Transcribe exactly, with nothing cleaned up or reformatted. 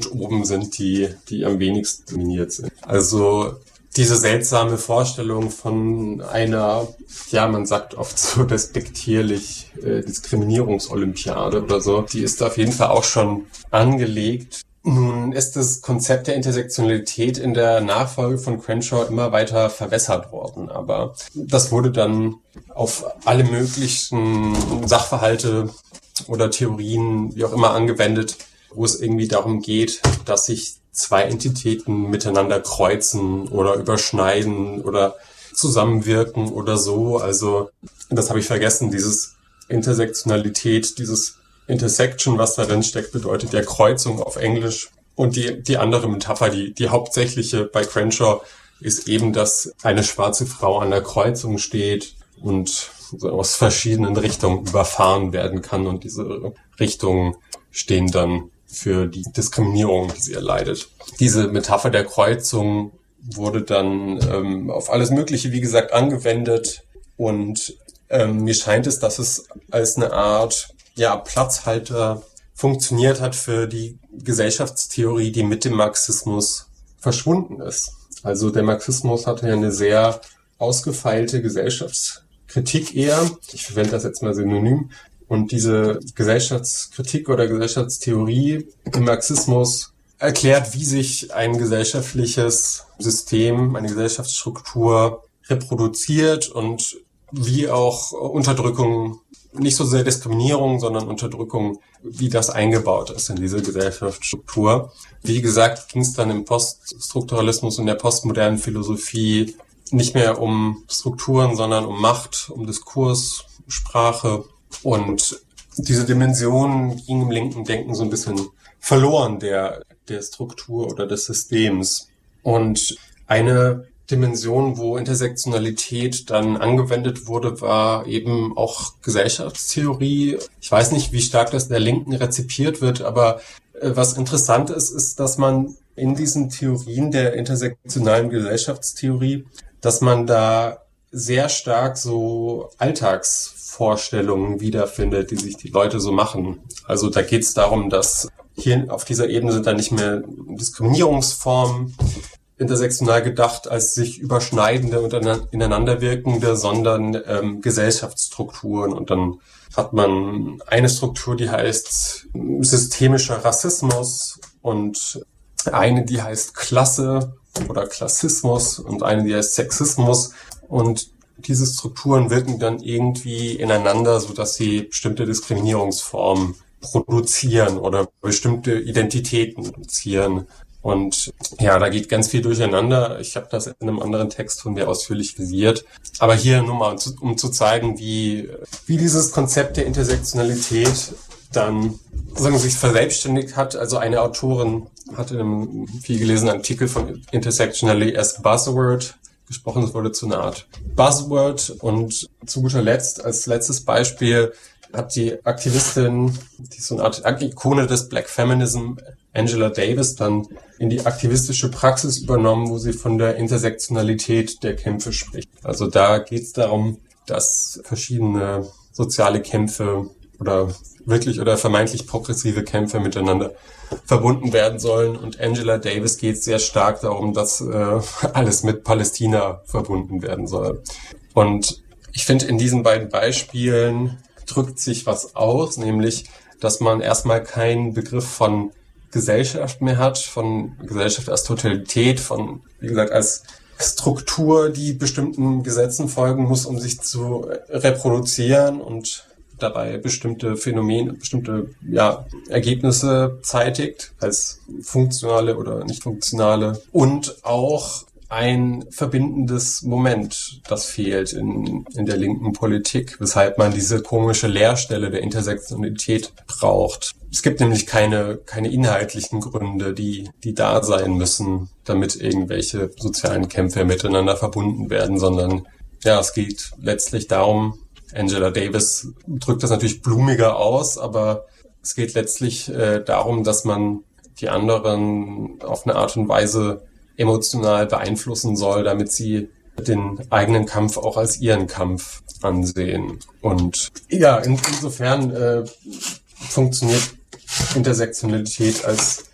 und oben sind die, die am wenigsten dominiert sind. Also diese seltsame Vorstellung von einer, ja, man sagt oft so despektierlich, äh, Diskriminierungsolympiade oder so, die ist auf jeden Fall auch schon angelegt. Nun ist das Konzept der Intersektionalität in der Nachfolge von Crenshaw immer weiter verwässert worden, aber das wurde dann auf alle möglichen Sachverhalte oder Theorien, wie auch immer, angewendet, wo es irgendwie darum geht, dass sich zwei Entitäten miteinander kreuzen oder überschneiden oder zusammenwirken oder so. Also das habe ich vergessen, dieses Intersektionalität, dieses Intersection, was darin steckt, bedeutet ja Kreuzung auf Englisch. Und die die andere Metapher, die die hauptsächliche bei Crenshaw, ist eben, dass eine schwarze Frau an der Kreuzung steht und so aus verschiedenen Richtungen überfahren werden kann. Und diese Richtungen stehen dann für die Diskriminierung, die sie erleidet. Diese Metapher der Kreuzung wurde dann ähm, auf alles Mögliche, wie gesagt, angewendet. Und ähm, mir scheint es, dass es als eine Art ja, Platzhalter funktioniert hat für die Gesellschaftstheorie, die mit dem Marxismus verschwunden ist. Also der Marxismus hatte ja eine sehr ausgefeilte Gesellschaftskritik eher. Ich verwende das jetzt mal synonym. Und diese Gesellschaftskritik oder Gesellschaftstheorie im Marxismus erklärt, wie sich ein gesellschaftliches System, eine Gesellschaftsstruktur reproduziert und wie auch Unterdrückung, nicht so sehr Diskriminierung, sondern Unterdrückung, wie das eingebaut ist in diese Gesellschaftsstruktur. Wie gesagt, ging es dann im Poststrukturalismus und der postmodernen Philosophie nicht mehr um Strukturen, sondern um Macht, um Diskurs, Sprache. Und diese Dimension ging im linken Denken so ein bisschen verloren, der, der Struktur oder des Systems. Und eine Dimension, wo Intersektionalität dann angewendet wurde, war eben auch Gesellschaftstheorie. Ich weiß nicht, wie stark das in der Linken rezipiert wird, aber äh, was interessant ist, ist, dass man in diesen Theorien der intersektionalen Gesellschaftstheorie, dass man da sehr stark so Alltagsvorstellungen wiederfindet, die sich die Leute so machen. Also da geht es darum, dass hier auf dieser Ebene sind dann nicht mehr Diskriminierungsformen intersektional gedacht als sich überschneidende und ineinanderwirkende, sondern ähm, Gesellschaftsstrukturen. Und dann hat man eine Struktur, die heißt systemischer Rassismus und eine, die heißt Klasse oder Klassismus und eine, die heißt Sexismus. Und diese Strukturen wirken dann irgendwie ineinander, sodass sie bestimmte Diskriminierungsformen produzieren oder bestimmte Identitäten produzieren. Und ja, da geht ganz viel durcheinander. Ich habe das in einem anderen Text von mir ausführlich visiert. Aber hier nur mal, um zu zeigen, wie wie dieses Konzept der Intersektionalität dann sagen sich verselbstständigt hat. Also eine Autorin hatte in einem viel gelesenen Artikel von Intersectionality as Buzzword gesprochen. Es wurde zu einer Art Buzzword. Und zu guter Letzt, als letztes Beispiel, hat die Aktivistin, die ist so eine Art Ikone des Black Feminism, Angela Davis, dann in die aktivistische Praxis übernommen, wo sie von der Intersektionalität der Kämpfe spricht. Also da geht es darum, dass verschiedene soziale Kämpfe oder wirklich oder vermeintlich progressive Kämpfe miteinander verbunden werden sollen. Und Angela Davis geht sehr stark darum, dass äh, alles mit Palästina verbunden werden soll. Und ich finde, in diesen beiden Beispielen drückt sich was aus, nämlich, dass man erstmal keinen Begriff von Gesellschaft mehr hat, von Gesellschaft als Totalität, von, wie gesagt, als Struktur, die bestimmten Gesetzen folgen muss, um sich zu reproduzieren und dabei bestimmte Phänomene, bestimmte ja, Ergebnisse zeitigt, als funktionale oder nicht funktionale. Und auch ein verbindendes Moment, das fehlt in, in der linken Politik, weshalb man diese komische Leerstelle der Intersektionalität braucht. Es gibt nämlich keine, keine inhaltlichen Gründe, die, die da sein müssen, damit irgendwelche sozialen Kämpfe miteinander verbunden werden, sondern ja, es geht letztlich darum, Angela Davis drückt das natürlich blumiger aus, aber es geht letztlich äh, darum, dass man die anderen auf eine Art und Weise emotional beeinflussen soll, damit sie den eigenen Kampf auch als ihren Kampf ansehen. Und ja, in, insofern äh, funktioniert Intersektionalität als